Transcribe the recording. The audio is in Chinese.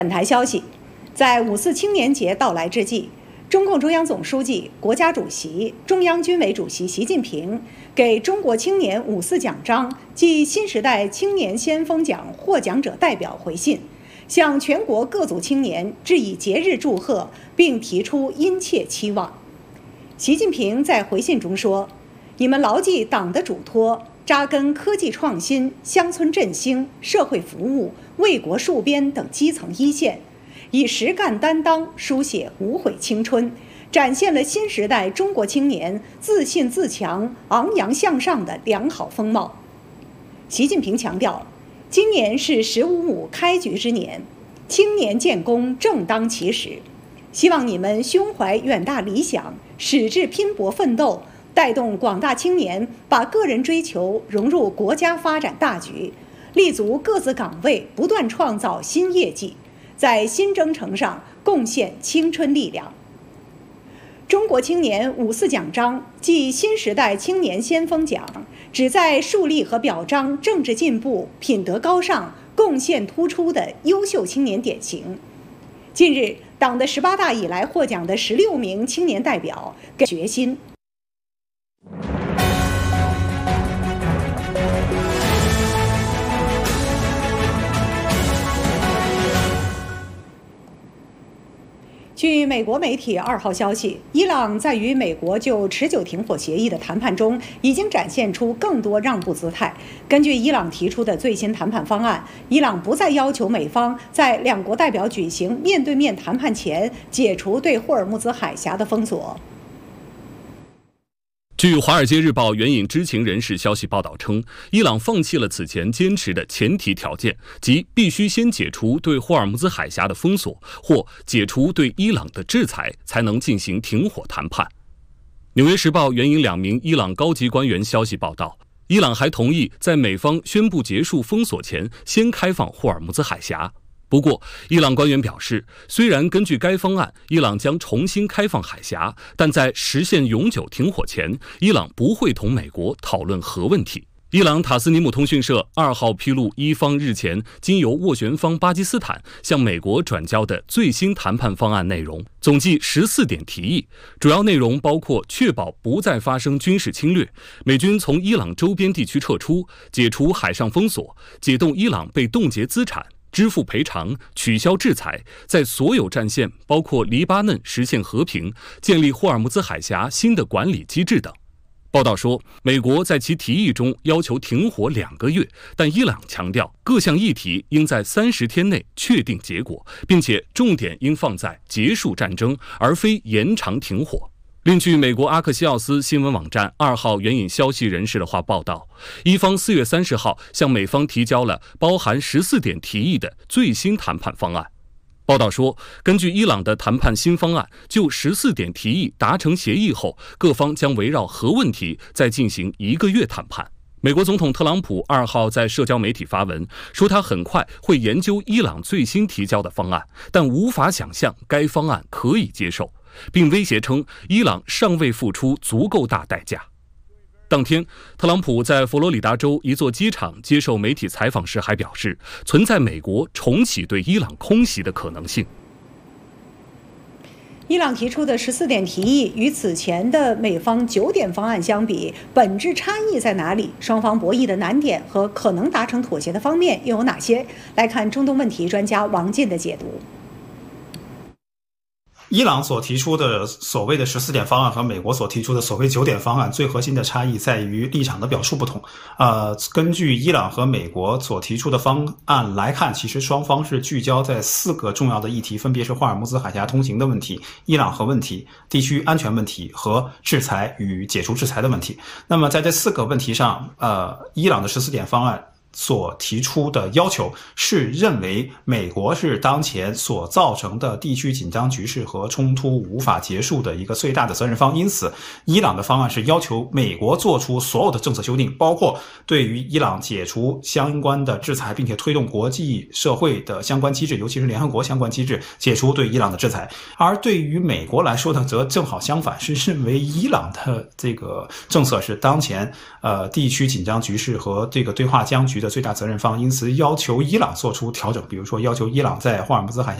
本台消息，在5·4青年节到来之际，中共中央总书记、国家主席、中央军委主席习近平给中国青年5·4奖章暨新时代青年先锋奖获奖者代表回信，向全国各族青年致以节日祝贺，并提出殷切期望。习近平在回信中说：“你们牢记党的嘱托，扎根科技创新、乡村振兴、社会服务、为国戍边等基层一线，以实干担当书写无悔青春，展现了新时代中国青年自信自强、昂扬向上的良好风貌。”习近平强调，今年是“15·5”开局之年，青年建功正当其时，希望你们胸怀远大理想，矢志拼搏奋斗，带动广大青年把个人追求融入国家发展大局，立足各自岗位，不断创造新业绩，在新征程上贡献青春力量。中国青年5·4奖章暨新时代青年先锋奖，旨在树立和表彰政治进步、品德高尚、贡献突出的优秀青年典型。近日，党的18大以来获奖的16名青年代表给决心。据美国媒体2号消息，伊朗在与美国就持久停火协议的谈判中，已经展现出更多让步姿态。根据伊朗提出的最新谈判方案，伊朗不再要求美方在两国代表举行面对面谈判前解除对霍尔木兹海峡的封锁。 据《华尔街日报》援引知情人士消息报道称，伊朗放弃了此前坚持的前提条件，即必须先解除对霍尔木兹海峡的封锁或解除对伊朗的制裁，才能进行停火谈判。《纽约时报》援引2名伊朗高级官员消息报道，伊朗还同意在美方宣布结束封锁前先开放霍尔木兹海峡。不过，伊朗官员表示，虽然根据该方案，伊朗将重新开放海峡，但在实现永久停火前，伊朗不会同美国讨论核问题。伊朗塔斯尼姆通讯社2号披露，伊方日前经由斡旋方巴基斯坦向美国转交的最新谈判方案内容，总计14点提议，主要内容包括确保不再发生军事侵略、美军从伊朗周边地区撤出、解除海上封锁、解冻伊朗被冻结资产、支付赔偿、取消制裁，在所有战线包括黎巴嫩实现和平，建立霍尔木兹海峡新的管理机制等。报道说，美国在其提议中要求停火2个月，但伊朗强调各项议题应在30天内确定结果，并且重点应放在结束战争，而非延长停火。另据美国阿克西奥斯新闻网站2号援引消息人士的话报道，伊方4月30号向美方提交了包含14点提议的最新谈判方案。报道说，根据伊朗的谈判新方案，就14点提议达成协议后，各方将围绕核问题再进行1个月谈判。美国总统特朗普2号在社交媒体发文说，他很快会研究伊朗最新提交的方案，但无法想象该方案可以接受，并威胁称伊朗尚未付出足够大代价。当天，特朗普在佛罗里达州一座机场接受媒体采访时还表示，存在美国重启对伊朗空袭的可能性。 伊朗提出的14点提议与此前的美方9点方案相比，本质差异在哪里？双方博弈的难点和可能达成妥协的方面又有哪些？来看中东问题专家王进的解读。 伊朗所提出的所谓的14点方案和美国所提出的所谓9点方案最核心的差异在于立场的表述不同。根据伊朗和美国所提出的方案来看，其实双方是聚焦在4个重要的议题，分别是霍尔木兹海峡通行的问题、伊朗核问题、地区安全问题和制裁与解除制裁的问题。那么在这4个问题上，伊朗的14点方案所提出的要求是认为美国是当前所造成的地区紧张局势和冲突无法结束的一个最大的责任方，因此伊朗的方案是要求美国做出所有的政策修订，包括对于伊朗解除相关的制裁，并且推动国际社会的相关机制，尤其是联合国相关机制解除对伊朗的制裁。而对于美国来说呢，则正好相反，是认为伊朗的这个政策是当前地区紧张局势和这个对话僵局的最大责任方，因此要求伊朗做出调整，比如说要求伊朗在霍尔木兹海峡